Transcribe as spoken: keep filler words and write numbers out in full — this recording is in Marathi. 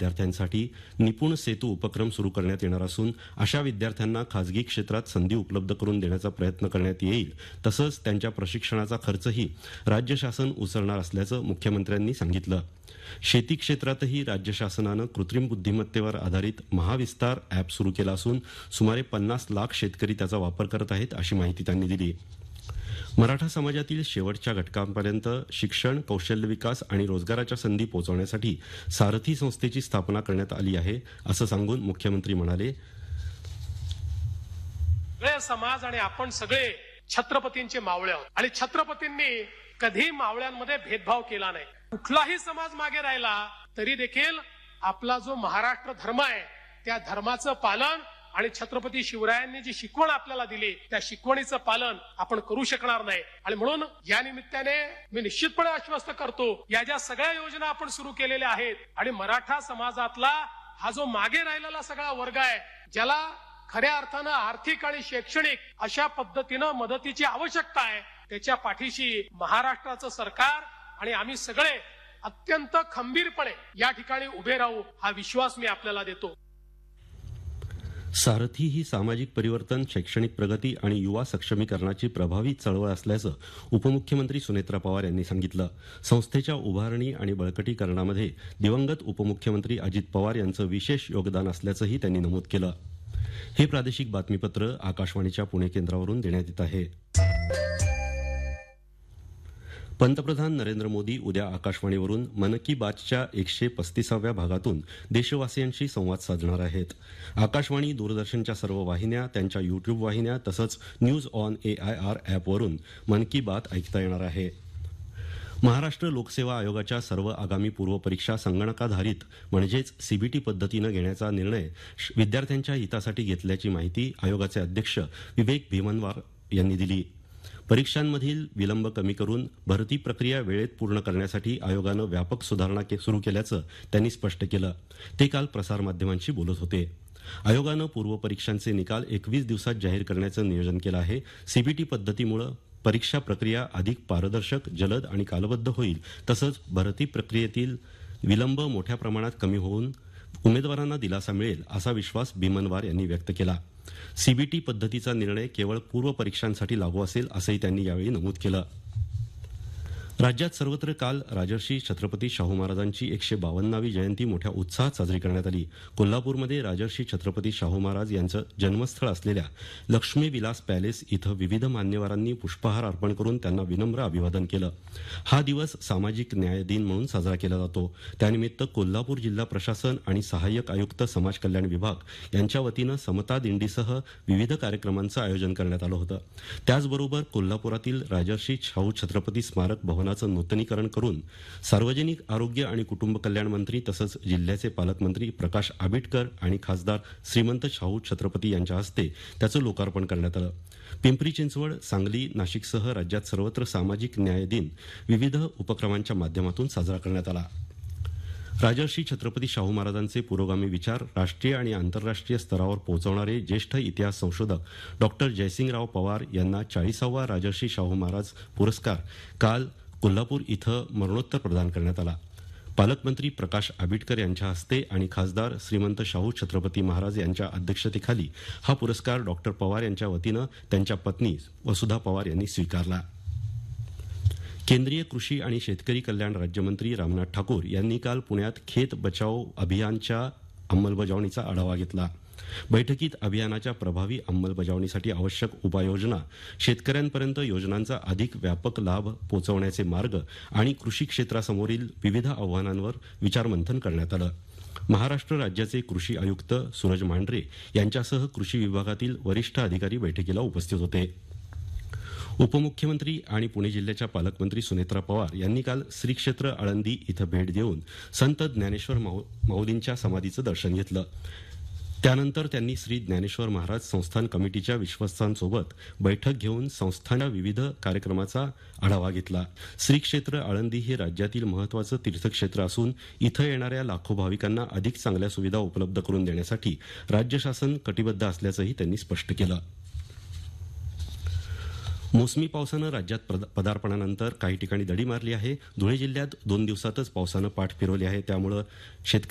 विद्यार्थ्यांसाठी निपुण सेतू उपक्रम सुरू करण्यात येणार असून अशा विद्यार्थ्यांना खासगी क्षेत्रात संधी उपलब्ध करून देण्याचा प्रयत्न करण्यात येईल. तसंच त्यांच्या प्रशिक्षणाचा खर्चही राज्य शासन उचलणार असल्याचं मुख्यमंत्र्यांनी सांगितलं. शेती क्षेत्रातही राज्य शासनानं कृत्रिम बुद्धिमत्तेवर आधारित महाविस्तार अॅप सुरू केलं असून सुमारे पन्नास लाख शेतकरी त्याचा वापर करत आहेत, अशी माहिती त्यांनी दिली. मराठा समाजातील शेवटच्या घटकांपर्यंत शिक्षण, कौशल्य विकास आणि रोजगाराच्या संधी पोहोचवण्यासाठी सारथी संस्थेची स्थापना करण्यात आली आहे, असं सांगून मुख्यमंत्री म्हणाले, समाज आणि आपण सगळे छत्रपतींचे मावळे आहोत आणि छत्रपतींनी कधी मावळ्यांमध्ये भेदभाव केला नाही. कुठलाही समाज मागे राहिला तरी देखील आपला जो महाराष्ट्र धर्म आहे त्या धर्माचं पालन आणि छत्रपती शिवरायांनी जी शिकवण आपल्याला दिली त्या शिकवणीचं पालन आपण करू शकणार नाही. आणि म्हणून या निमित्ताने मी निश्चितपणे आश्वस्त करतो, या ज्या सगळ्या योजना आपण सुरू केलेल्या आहेत आणि मराठा समाजातला हा जो मागे राहिलेला सगळा वर्ग आहे, ज्याला खऱ्या अर्थानं आर्थिक आणि शैक्षणिक अशा पद्धतीनं मदतीची आवश्यकता आहे, त्याच्या पाठीशी महाराष्ट्राचं सरकार आणि आम्ही सगळे अत्यंत खंबीरपणे या ठिकाणी उभे राहू, हा विश्वास मी आपल्याला देतो. सारथी ही सामाजिक परिवर्तन, शैक्षणिक प्रगती आणि युवा सक्षमीकरणाची प्रभावी चळवळ असल्याचं उपमुख्यमंत्री सुनेत्रा पवार यांनी सांगितलं. संस्थेच्या उभारणी आणि बळकटीकरणामध्ये दिवंगत उपमुख्यमंत्री अजित पवार यांचं विशेष योगदान असल्याचंही त्यांनी नमूद केलं. हे प्रादेशिक बातमीपत्र आकाशवाणीच्या पुणे केंद्रावरून देण्यात येत आहे. पंतप्रधान नरेंद्र मोदी उद्या आकाशवाणीवरून मन की बातच्या एकशे पस्तीसाव्या भागातून देशवासियांशी संवाद साधणार आहेत. आकाशवाणी, दूरदर्शनच्या सर्व वाहिन्या, त्यांच्या युट्यूब वाहिन्या तसंच न्यूज ऑन एआयआर ॲपवरून मन की बात ऐकता येणार आहे. महाराष्ट्र लोकसेवा आयोगाच्या सर्व आगामी पूर्वपरीक्षा संगणकाधारित म्हणजेच सीबीटी पद्धतीनं घेण्याचा निर्णय विद्यार्थ्यांच्या हितासाठी घेतल्याची माहिती आयोगाचे अध्यक्ष विवेक भीमनवार यांनी दिली. परीक्षांमधील विलंब कमी करून भरती प्रक्रिया वेळेत पूर्ण करण्यासाठी आयोगानं व्यापक सुधारणा सुरू केल्याचं त्यांनी स्पष्ट केलं. ते काल प्रसारमाध्यमांशी बोलत होते. आयोगानं पूर्वपरीक्षांचे निकाल एकवीस दिवसात जाहीर करण्याचं नियोजन केलं आहे. सीबीटी पद्धतीमुळे परीक्षा प्रक्रिया अधिक पारदर्शक, जलद आणि कालबद्ध होईल. तसंच भरती प्रक्रियेतील विलंब मोठ्या प्रमाणात कमी होऊन उमेदवारांना दिलासा मिळेल, असा विश्वास भीमनवार यांनी व्यक्त केला. सीबीटी पद्धतीचा निर्णय केवळ पूर्व परीक्षांसाठी लागू असेल, असंही त्यांनी यावेळी नमूद केलं. राज्यात सर्वत्र काल राजर्षी छत्रपती शाहू महाराजांची एकशे बावन्नावी जयंती मोठ्या उत्साहात साजरी करण्यात आली. कोल्हापूरमध्ये राजर्षी छत्रपती शाहू महाराज यांचं जन्मस्थळ असलेल्या लक्ष्मी विलास पॅलेस इथं विविध मान्यवरांनी पुष्पहार अर्पण करून त्यांना विनम्र अभिवादन केलं. हा दिवस सामाजिक न्याय दिन म्हणून साजरा केला जातो. त्यानिमित्त कोल्हापूर जिल्हा प्रशासन आणि सहाय्यक आयुक्त समाज कल्याण विभाग यांच्या वतीनं समता दिंडीसह विविध कार्यक्रमांचं आयोजन करण्यात आलं होतं. त्याचबरोबर कोल्हापुरातील राजर्षी शाहू छत्रपती स्मारक भवनाचं नूतनीकरण करून सार्वजनिक आरोग्य आणि कुटुंब कल्याण मंत्री तसंच जिल्ह्याचे पालकमंत्री प्रकाश आबिटकर आणि खासदार श्रीमंत शाहू छत्रपती यांच्या हस्ते त्याचं लोकार्पण करण्यात आलं. पिंपरी चिंचवड, सांगली, नाशिकसह राज्यात सर्वत्र सामाजिक न्याय दिन विविध उपक्रमांच्या माध्यमातून साजरा करण्यात आला. राजर्षी छत्रपती शाहू महाराजांचे पुरोगामी विचार राष्ट्रीय आणि आंतरराष्ट्रीय स्तरावर पोहोचवणारे ज्येष्ठ इतिहास संशोधक डॉक्टर जयसिंगराव पवार यांना चाळीसावा राजर्षी शाहू महाराज पुरस्कार काल कोल्हापूर इथं मरणोत्तर प्रदान करण्यात आला. पालकमंत्री प्रकाश आबिटकर यांच्या हस्ते आणि खासदार श्रीमंत शाहू छत्रपती महाराज यांच्या अध्यक्षतेखाली हा पुरस्कार डॉक्टर पवार यांच्या वतीनं त्यांच्या पत्नी वसुधा पवार यांनी स्वीकारला. केंद्रीय कृषी आणि शेतकरी कल्याण राज्यमंत्री रामनाथ ठाकूर यांनी काल पुण्यात खेत बचाओ अभियानच्या अंमलबजावणीचा आढावा घेतला. बैठकीत अभियानाच्या प्रभावी अंमलबजावणीसाठी आवश्यक उपाययोजना, शेतकऱ्यांपर्यंत योजनांचा अधिक व्यापक लाभ पोहोचवण्याचे मार्ग आणि कृषी क्षेत्रासमोरील विविध आव्हानांवर विचारमंथन करण्यात आलं. महाराष्ट्र राज्याचे कृषी आयुक्त सूरज मांढरे यांच्यासह कृषी विभागातील वरिष्ठ अधिकारी बैठकीला उपस्थित होते. उपमुख्यमंत्री आणि पुणे जिल्ह्याच्या पालकमंत्री सुनेत्रा पवार यांनी काल श्री क्षेत्र आळंदी इथं भेट देऊन संत ज्ञानेश्वर माऊलींच्या समाधीचं दर्शन घेतलं. त्यानंतर त्यांनी श्री ज्ञानेश्वर महाराज संस्थान कमिटीच्या विश्वस्तांसोबत बैठक घेऊन संस्थांच्या विविध कार्यक्रमाचा आढावा घेतला. श्री क्षेत्र आळंदी हे राज्यातील महत्वाचं तीर्थक्षेत्र असून इथं येणाऱ्या लाखो भाविकांना अधिक चांगल्या सुविधा उपलब्ध करून देण्यासाठी राज्य शासन कटिबद्ध असल्याचंही त्यांनी स्पष्ट केलं. मोसमी पावसानं राज्यात पदार्पणानंतर काही ठिकाणी दडी मारली आहे. धुळे जिल्ह्यात दोन दिवसातच पावसानं पाठ फिरवली आहे. त्यामुळे शेतकरी